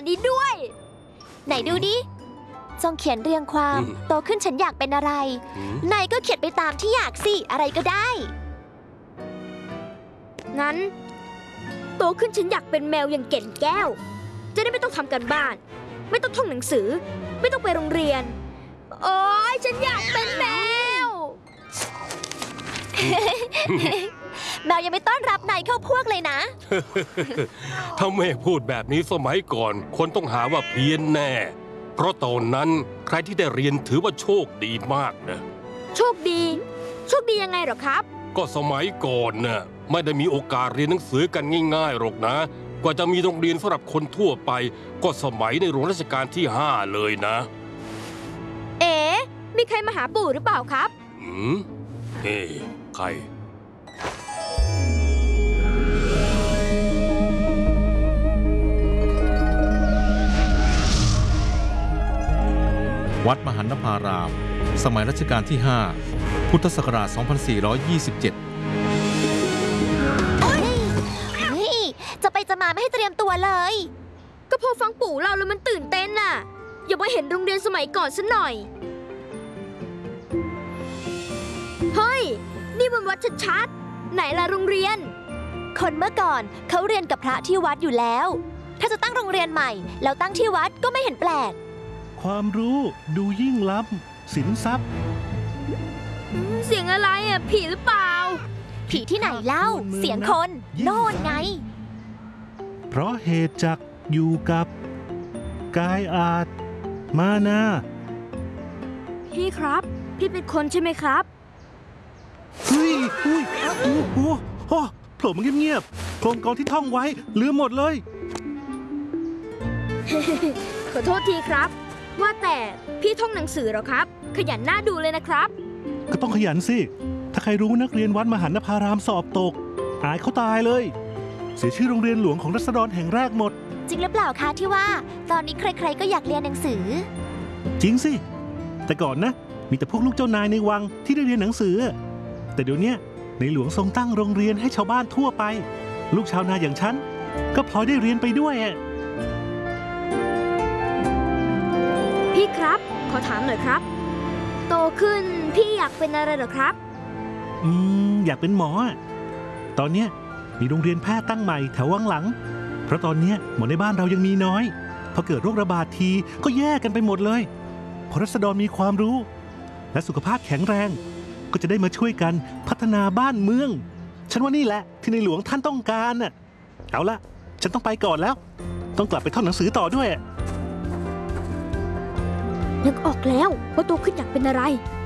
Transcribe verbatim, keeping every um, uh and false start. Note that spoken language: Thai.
นี้ด้วยไหนดูดิจงเขียนเรียงความโตขึ้นฉันอยากเป็นอะไรนายก็เขียนไปตามที่อยากสิอะไรก็ได้งั้นโตขึ้นฉันอยากเป็นแมวอย่างเก่นแก้วจะได้ไม่ต้องทำกันบ้านไม่ต้องท่องหนังสือไม่ต้องไปโรงเรียนโอ๊ยฉันอยากเป็นแมว แมวยังไม่ต้อนรับนายเข้าพวกเลยนะถ้าแม่พูดแบบนี้สมัยก่อนคนต้องหาว่าเพี้ยนแน่เพราะตอนนั้นใครที่ได้เรียนถือว่าโชคดีมากนะโชคดีโชคดียังไงหรอครับก็สมัยก่อนน่ะไม่ได้มีโอกาสเรียนหนังสือกันง่ายๆหรอกนะกว่าจะมีโรงเรียนสำหรับคนทั่วไปก็สมัยในหลวงรัชกาลที่ห้าเลยนะเอ๋มีใครมาหาปู่หรือเปล่าครับอืมเอ๊ใครวัดมหันนภารามสมัยรัชกาลที่ห้าพุทธศักราช สองพันสี่ร้อยยี่สิบเจ็ดเฮ้ยเฮ้ยจะไปจะมาไม่ให้เตรียมตัวเลยก็พอฟังปู่เล่าแล้วมันตื่นเต้นน่ะอย่ามาเห็นโรงเรียนสมัยก่อนซะหน่อยเฮ้ยนี่มันวัดชัดๆไหนล่ะโรงเรียนคนเมื่อก่อนเขาเรียนกับพระที่วัดอยู่แล้วถ้าจะตั้งโรงเรียนใหม่แล้วตั้งที่วัดก็ไม่เห็นแปลกความรู้ดูยิ่งล้ำสินทรัพย์เสียงอะไรอ่ะผีหรือเปล่าผีที่ไหนเล่าเสียงคนโน่นไงเพราะเหตุจักอยู่กับกายอาจมานาพี่ครับพี่เป็นคนใช่ไหมครับเฮ้ยอุ้ยโอ้โหโอ้โผล่มาเงียบๆโครงกรที่ท่องไว้ลืมหมดเลยขอโทษทีครับว่าแต่พี่ท่องหนังสือหรอครับขยันหน้าดูเลยนะครับก็ต้องขยันสิถ้าใครรู้นักเรียนวัดมหันนภารามสอบตกอายเขาตายเลยเสียชื่อโรงเรียนหลวงของรัษฎรแห่งแรกหมดจริงหรือเปล่าคะที่ว่าตอนนี้ใครๆก็อยากเรียนหนังสือจริงสิแต่ก่อนนะมีแต่พวกลูกเจ้านายในวังที่ได้เรียนหนังสือแต่เดี๋ยวนี้ในหลวงทรงตั้งโรงเรียนให้ชาวบ้านทั่วไปลูกชาวนาอย่างฉันก็พลอยได้เรียนไปด้วยพี่ครับขอถามหน่อยครับโตขึ้นพี่อยากเป็นอะไรเหรอครับอืมอยากเป็นหมอตอนนี้มีโรงเรียนแพทย์ตั้งใหม่แถววังหลังเพราะตอนนี้หมอในบ้านเรายังมีน้อยพอเกิดโรคระบาดทีก็แยกกันไปหมดเลยพอรัษฎรมีความรู้และสุขภาพแข็งแรงก็จะได้มาช่วยกันพัฒนาบ้านเมืองฉันว่านี่แหละที่ในหลวงท่านต้องการน่ะเอาละฉันต้องไปก่อนแล้วต้องกลับไปท่องหนังสือต่อด้วยนึกออกแล้วว่าโตขึ้นอยากเป็นอะไร